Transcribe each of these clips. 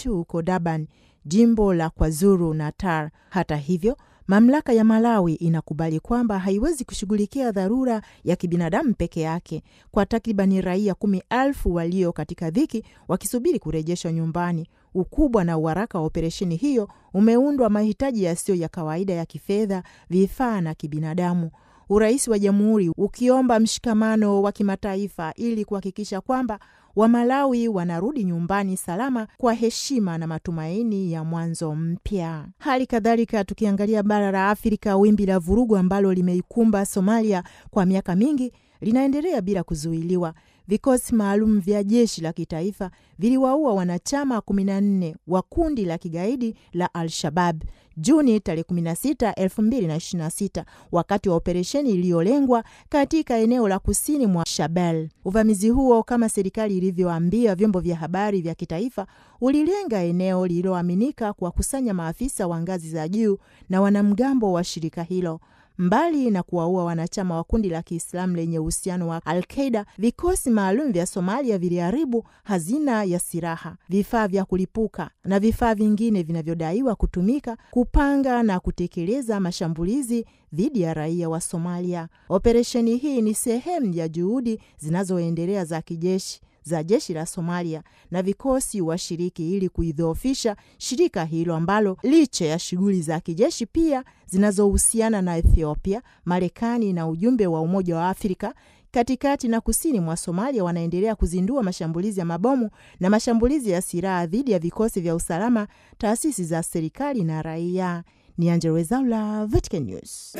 Beach huko Durban, jimbo la KwaZulu Natal. Hata hivyo, mamlaka ya Malawi inakubali kwamba haiwezi kushughulikia dharura ya kibinadamu peke yake kwa takribani raia 10,000 walio katika dhiki wakisubiri kurejeshwa nyumbani. Ukubwa na uharaka wa operesheni hiyo umeundwa mahitaji yasiyo ya kawaida ya kifedha, vifaa na kibinadamu. Urais wa jamhuri ukiomba mshikamano wa kimataifa ili kuhakikisha kwamba Wamalawi wanarudi nyumbani salama kwa heshima na matumaini ya mwanzo mpya. Hali kadhalika, tukiangalia bara la Afrika, wimbi la vurugu ambalo limeikumba Somalia kwa miaka mingi linaendelea bila kuzuiliwa. Vikosi maalum vya jeshi la kitaifa viliwaua wanachama 14 wa kundi la kigaidi la Al-Shabaab Juni 16, 2026 wakati wa operesheni iliyolengwa katika eneo la kusini mwa Shabelle. Uvamizi huo, kama serikali ilivyoambia vyombo vya habari vya kitaifa, ulilenga eneo lililoaminika kuwakusanya maafisa wa ngazi za juu na wanamgambo wa shirika hilo. Mbali na kuwaua wanachama wa kundi la Kiislamu lenye uhusiano wa Al-Qaeda, vikosi maalum vya Somalia viliharibu hazina ya silaha, vifaa vya kulipuka na vifaa vingine vinavyodaiwa kutumika kupanga na kutekeleza mashambulizi dhidi ya raia wa Somalia. Operesheni hii ni sehemu ya juhudi zinazoendelea za kijeshi za jeshi la Somalia na vikosi washiriki ili kuidhoofisha shirika hilo ambalo licha ya shughuli za kijeshi pia zinazohusiana na Ethiopia, Marekani na ujumbe wa Umoja wa Afrika katikati na kusini mwa Somalia wanaendelea kuzindua mashambulizi ya mabomu na mashambulizi ya silaha dhidi ya vikosi vya usalama, taasisi za serikali na raia. Ni Angella Rwezaula, Vatican News.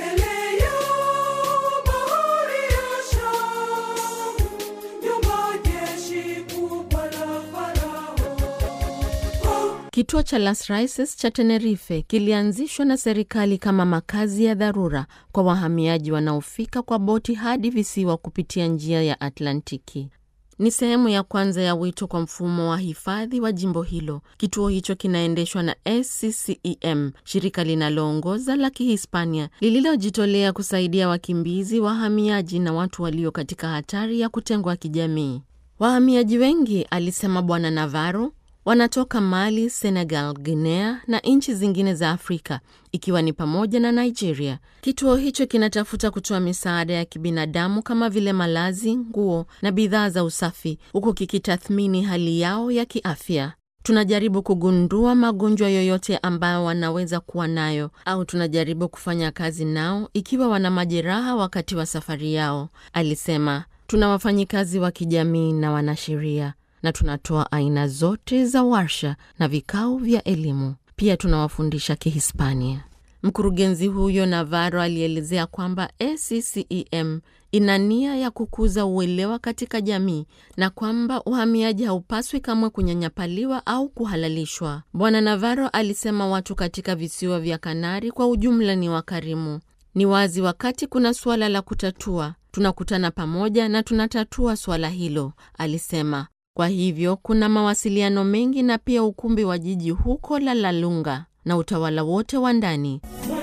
Kituo cha Las Raíces cha Tenerife kilianzishwa na serikali kama makazi ya dharura kwa wahamiaji wanaofika kwa boti hadi visiwa kupitia njia ya Atlantiki. Ni sehemu ya kwanza ya wito kwa mfumo wa hifadhi wa jimbo hilo. Kituo hicho kinaendeshwa na SCCEM, shirika linaloongoza la Kihispania lililojitolea kusaidia wakimbizi, wahamiaji na watu walio katika hatari ya kutengwa kijamii. Wahamiaji wengi, alisema Bwana Navarro, wanatoka Mali, Senegal, Guinea na nchi zingine za Afrika, ikiwa ni pamoja na Nigeria. Kituo hicho kinatafuta kutoa misaada ya kibinadamu kama vile malazi, nguo na bidhaa za usafi, huku kikitathmini hali yao ya kiafya. Tunajaribu kugundua magonjwa yoyote ambayo wanaweza kuwa nayo, au tunajaribu kufanya kazi nao ikiwa wana majeraha wakati wa safari yao, alisema. Tuna wafanyikazi wa kijamii na wanasheria, na tunatoa aina zote za warsha na vikao vya elimu. Pia tunawafundisha Kihispania. Mkurugenzi huyo Navarro alielezea kwamba SCCEM ina nia ya kukuza uelewa katika jamii na kwamba uhamiaji haupaswi kamwe kunyanyapaliwa au kuhalalishwa. Bwana Navarro alisema watu katika visiwa vya Kanari kwa ujumla ni wakarimu. Ni wazi wakati kuna suala la kutatua, tunakutana pamoja na tunatatua suala hilo, alisema. Kwa hivyo kuna mawasiliano mengi na pia ukumbi wa jiji huko La Lunga na utawala wote wa ndani.